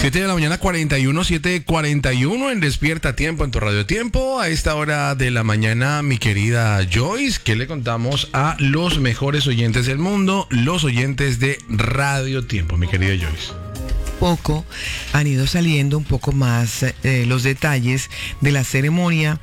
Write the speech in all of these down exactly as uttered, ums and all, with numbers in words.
siete de la mañana, cuarenta y uno, siete cuarenta y uno en Despierta Tiempo, en tu Radio Tiempo. A esta hora de la mañana, mi querida Joyce, ¿qué le contamos a los mejores oyentes del mundo, los oyentes de Radio Tiempo, mi querida Joyce? Poco han ido saliendo un poco más eh, los detalles de la ceremonia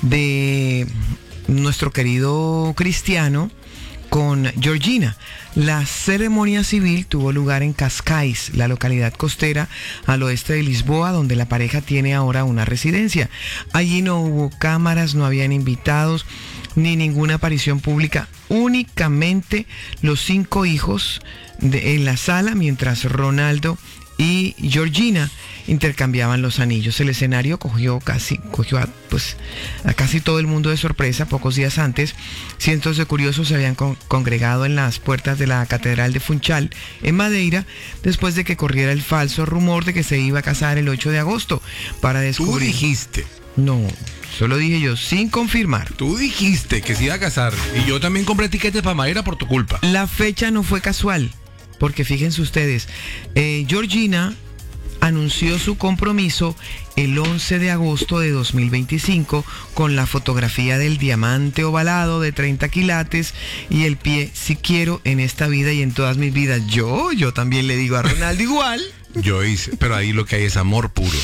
de nuestro querido Cristiano con Georgina. La ceremonia civil tuvo lugar en Cascais, la localidad costera al oeste de Lisboa, donde la pareja tiene ahora una residencia. Allí no hubo cámaras, no habían invitados, ni ninguna aparición pública, únicamente los cinco hijos de, en la sala, mientras Ronaldo y Georgina intercambiaban los anillos. El escenario cogió casi cogió a, pues, a casi todo el mundo de sorpresa. Pocos días antes, cientos de curiosos se habían con, congregado en las puertas de la Catedral de Funchal, en Madeira, después de que corriera el falso rumor de que se iba a casar el ocho de agosto para descubrir... Tú dijiste. No, solo dije yo, sin confirmar. Tú dijiste que se iba a casar y yo también compré tiquetes para Madeira por tu culpa. La fecha no fue casual, porque fíjense ustedes, eh, Georgina anunció su compromiso el once de agosto de dos mil veinticinco con la fotografía del diamante ovalado de treinta quilates y el pie "si quiero en esta vida y en todas mis vidas". Yo, yo también le digo a Ronaldo igual. Yo hice, pero ahí lo que hay es amor puro.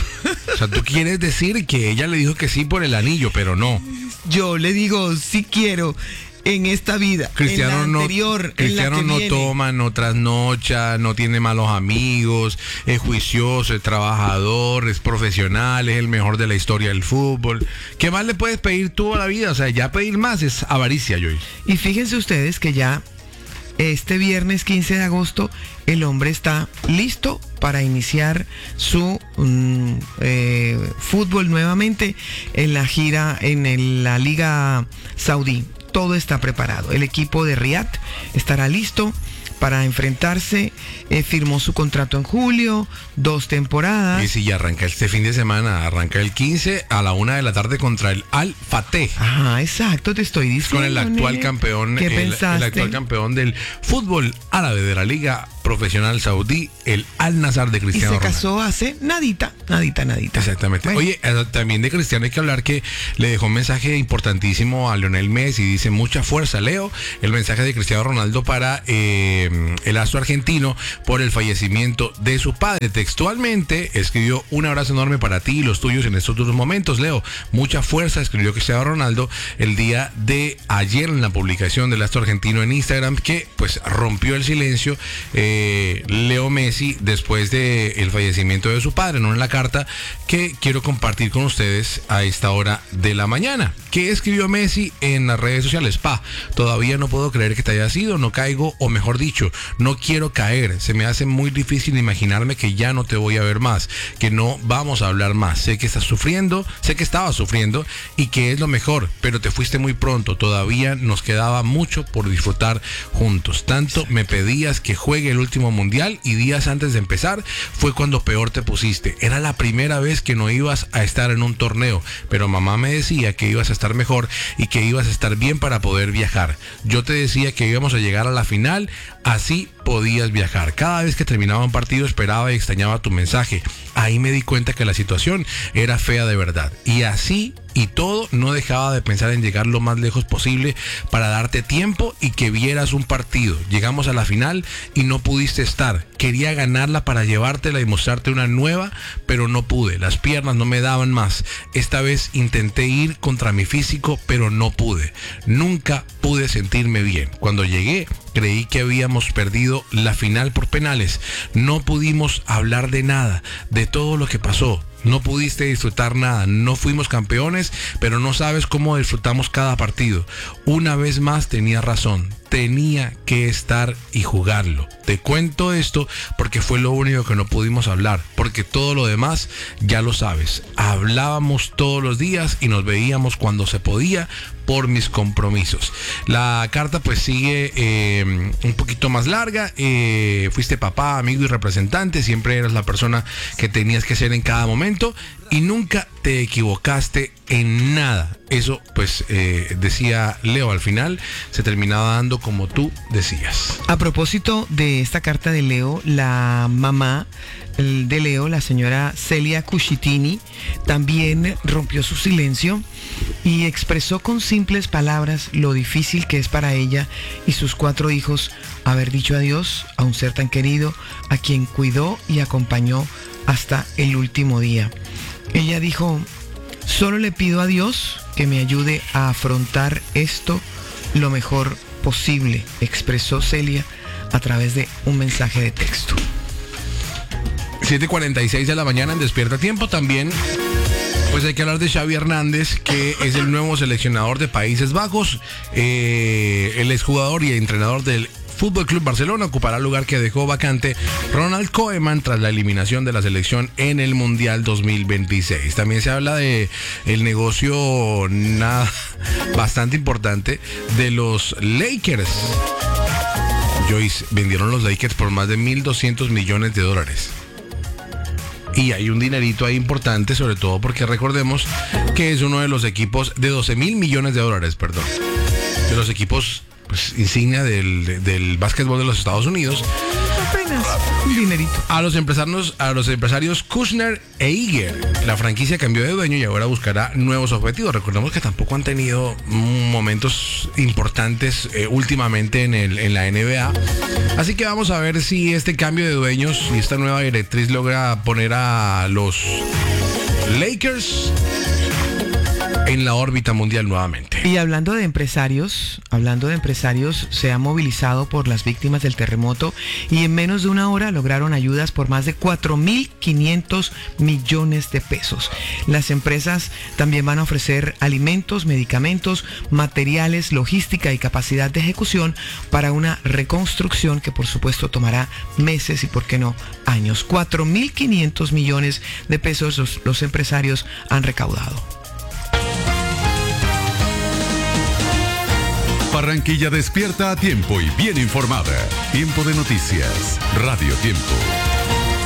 O sea, tú quieres decir que ella le dijo que sí por el anillo, pero no. Yo le digo "si quiero en esta vida, Cristiano en la anterior, no, Cristiano en la que no viene". toma, no trasnocha, no tiene malos amigos, es juicioso, es trabajador, es profesional, es el mejor de la historia del fútbol. ¿Qué más le puedes pedir tú a la vida? O sea, ya pedir más es avaricia, Joyce. Y fíjense ustedes que ya este viernes quince de agosto el hombre está listo para iniciar su um, eh, fútbol nuevamente en la gira en el, la Liga Saudí. Todo está preparado. El equipo de Riyadh estará listo para enfrentarse. Eh, firmó su contrato en julio, dos temporadas. Y si ya arranca este fin de semana, arranca el quince a la una de la tarde contra el Al Fateh. Ajá, exacto, te estoy diciendo. Con el actual nene. campeón, ¿Qué el, pensaste? el actual campeón del fútbol árabe de la Liga Profesional Saudí, el Al Nassr de Cristiano Y se Ronaldo. casó hace nadita, nadita, nadita. Exactamente. Bueno. Oye, eh, también de Cristiano hay que hablar que le dejó un mensaje importantísimo a Lionel Messi. Dice: mucha fuerza, Leo. El mensaje de Cristiano Ronaldo para eh, el astro argentino por el fallecimiento de su padre. Textualmente escribió: un abrazo enorme para ti y los tuyos en estos duros momentos, Leo. Mucha fuerza, escribió Cristiano Ronaldo el día de ayer en la publicación del astro argentino en Instagram, que pues rompió el silencio. Eh, Leo Messi después de el fallecimiento de su padre, no en la carta que quiero compartir con ustedes a esta hora de la mañana. ¿Qué escribió Messi en las redes sociales? Pa, todavía no puedo creer que te haya sido, no caigo, o mejor dicho, no quiero caer. Se me hace muy difícil imaginarme que ya no te voy a ver más, que no vamos a hablar más. Sé que estás sufriendo, sé que estabas sufriendo y que es lo mejor, pero te fuiste muy pronto. Todavía nos quedaba mucho por disfrutar juntos. Tanto me pedías que juegue el último mundial y días antes de empezar fue cuando peor te pusiste. Era la primera vez que no ibas a estar en un torneo, pero mamá me decía que ibas a estar mejor y que ibas a estar bien para poder viajar. Yo te decía que íbamos a llegar a la final, así podías viajar. Cada vez que terminaba un partido esperaba y extrañaba tu mensaje. Ahí me di cuenta que la situación era fea de verdad. Y así y todo, no dejaba de pensar en llegar lo más lejos posible para darte tiempo y que vieras un partido. Llegamos a la final y no pudiste estar. Quería ganarla para llevártela y mostrarte una nueva, pero no pude. Las piernas no me daban más. Esta vez intenté ir contra mi físico, pero no pude. Nunca pude sentirme bien. Cuando llegué, creí que habíamos perdido la final por penales. No pudimos hablar de nada, de todo lo que pasó. No pudiste disfrutar nada, no fuimos campeones, pero no sabes cómo disfrutamos cada partido. Una vez más tenía razón, tenía que estar y jugarlo. Te cuento esto porque fue lo único que no pudimos hablar, porque todo lo demás ya lo sabes. Hablábamos todos los días y nos veíamos cuando se podía por mis compromisos. La carta pues sigue eh, un poquito más larga. Eh, fuiste papá, amigo y representante, siempre eras la persona que tenías que ser en cada momento y nunca te equivocaste en nada. Eso pues eh, decía Leo, al final se terminaba dando como tú decías. A propósito de esta carta de Leo, la mamá de Leo, la señora Celia Cucitini, también rompió su silencio y expresó con simples palabras lo difícil que es para ella y sus cuatro hijos haber dicho adiós a un ser tan querido, a quien cuidó y acompañó hasta el último día. Ella dijo: solo le pido a Dios que me ayude a afrontar esto lo mejor posible, expresó Celia a través de un mensaje de texto. siete cuarenta y seis de la mañana en Despierta Tiempo. También pues hay que hablar de Xavi Hernández, que es el nuevo seleccionador de Países Bajos. Eh, el exjugador y entrenador del Fútbol Club Barcelona ocupará el lugar que dejó vacante Ronald Koeman tras la eliminación de la selección en el Mundial dos mil veintiséis. También se habla de el negocio nada, bastante importante de los Lakers. Joyce, vendieron los Lakers por más de mil doscientos millones de dólares. Y hay un dinerito ahí importante, sobre todo porque recordemos que es uno de los equipos de doce mil millones de dólares, perdón, de los equipos pues, insignia del, del básquetbol de los Estados Unidos. Apenas un dinerito. A los empresarios, a los empresarios Kushner e Iger, la franquicia cambió de dueño y ahora buscará nuevos objetivos. Recordemos que tampoco han tenido momentos importantes eh, últimamente en, el, en la N B A. Así que vamos a ver si este cambio de dueños y esta nueva directriz logra poner a los Lakers en la órbita mundial nuevamente. Y hablando de empresarios, hablando de empresarios, se ha movilizado por las víctimas del terremoto y en menos de una hora lograron ayudas por más de cuatro mil quinientos millones de pesos. Las empresas también van a ofrecer alimentos, medicamentos, materiales, logística y capacidad de ejecución para una reconstrucción que por supuesto tomará meses y por qué no años. cuatro mil quinientos millones de pesos los, los empresarios han recaudado. Barranquilla despierta a tiempo y bien informada. Tiempo de noticias. Radio Tiempo.